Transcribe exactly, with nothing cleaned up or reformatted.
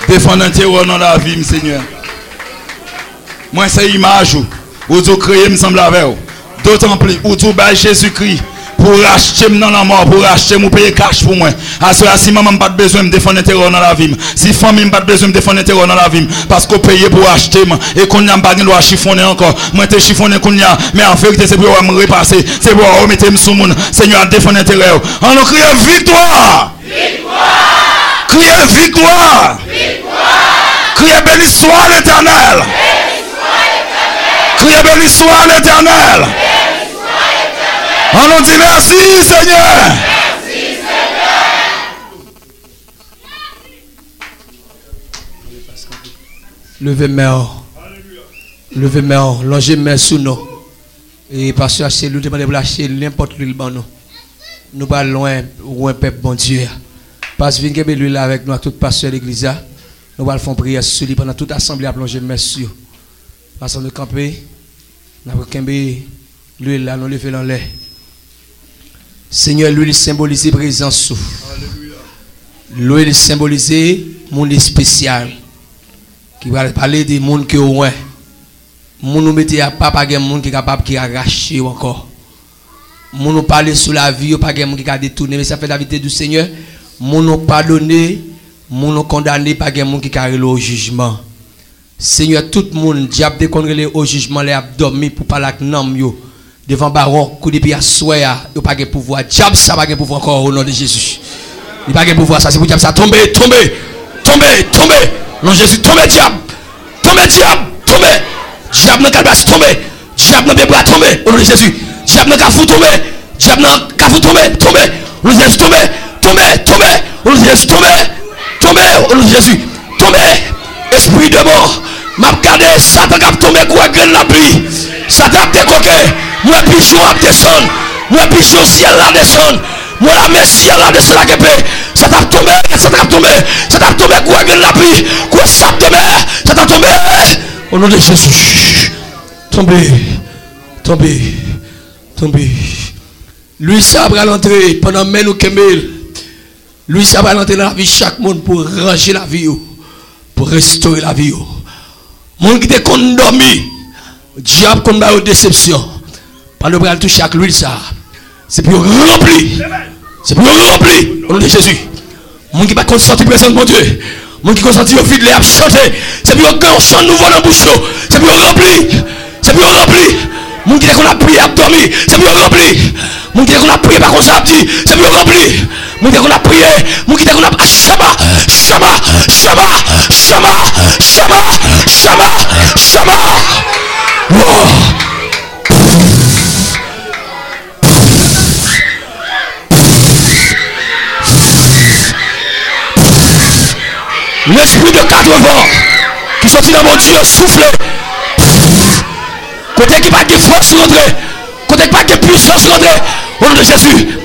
Défendre un terror dans la vie, Seigneur. Moi, c'est image où tu créé, me semble avec vous. D'autant plus, où tu bats Jésus-Christ pour racheter dans la mort, pour racheter mon payer cash pour moi. À cela, si maman n'a pas besoin de défendre un terror dans la vie, si famille n'a pas besoin de défendre un terror dans la vie, parce qu'on paye pour acheter, et qu'on n'a pas de droit chiffonner encore. Moi, je chiffonné qu'on y a, mais en vérité, c'est pour me repasser, c'est pour me mettre sous mon Seigneur, défendre un terror. On nous crie victoire! Victoire! Criez victoire! Victoire! Criez béni soit l'Éternel! Criez béni soit l'Éternel! On nous dit merci Seigneur! Merci Seigneur! Levez main. Levez main. Longez main sous nous. Et parce que c'est nous demandons de lâcher n'importe quel ban. Nous pas loin ou un peuple bon Dieu. Parce que vous lui là avec nous à tout pasteur de l'église. Nous allons faire prière sur lui pendant toute assemblée à plonger main sur. Parce que nous camper. Nous allons camper lui là nous lever dans l'air. Seigneur, l'huile symbolise présence. L'huile symbolise monde spécial. Qui va parler des monde qui au loin. Moun nous mettez à pas pas monde qui est capable qui arracher encore. Moun nous parler sur la vie, pas monde qui a détourné, mais ça fait la vérité du Seigneur. Moun nous pardonner, moun nous condamner, pas monde qui a aller au jugement. Seigneur, tout le monde diable de qu'on au jugement les abdomen pour parler avec nam yo. Devant baron, coup de pied à soya, il n'y a pas de pouvoir. Diable, ça n'a pas de pouvoir encore au nom de Jésus. Il n'y a pas de pouvoir, ça c'est pour diable, ça tombe, tombe, tombe, tombe. Non, Jésus, tombe, diable. Tombe, diable, tombe. Diable, n'a pas tombe. Diable, n'a pas tombe. Au nom de Jésus. Diable, n'a pas fou tombe. Diable, n'a pas fou tombe. Tombe. Au nom de Jésus, tombe. Tombe, tombe. Au nom de Jésus, tombe. Tombe. Au nom de Jésus. Tombe. Esprit de mort. M'a regardé, Satan a tombé, quoi, graine la pluie. Satan a décoqué. Moi, pigeon a descendu. Moi, pigeon ciel la descendu. Moi, la mer ciel la descendu. Ça t'a tombé, ça t'a tombé. Ça t'a tombé, quoi, graine la pluie. Quoi, ça t'a tombé. Ça t'a tombé. Au nom de Jésus. Tombé. Tombé. Tombé. Lui, ça va l'entrer pendant que nous kemel. Lui, ça va l'entrer dans la vie de chaque monde pour ranger la vie. Pour restaurer la vie. Monde qui est condamné, diable qu'on a une déception. Par le bras toucher avec l'huile ça. C'est pour remplir. C'est pour remplir au nom de Jésus. Monde qui va consentir présence de mon Dieu. Monde qui consentir au vide les a chanter. C'est pour un son nouveau dans la bouche. C'est pour remplir. C'est pour remplir. Monde qui qu'on a prié à dormir. C'est pour remplir. Monde qui qu'on a prié par contre ça dit. C'est pour remplir. Monde qui qu'on a prié. Monde qui qu'on a Shama, Shama, Shama, Shama, Shama, Shama, Shama. Wow. L'esprit de quatre-vingts qui sortit dans mon Dieu souffle. Côté qui pas de force rentrer. Côté qui pas de puissance rentrer. Au nom de Jésus.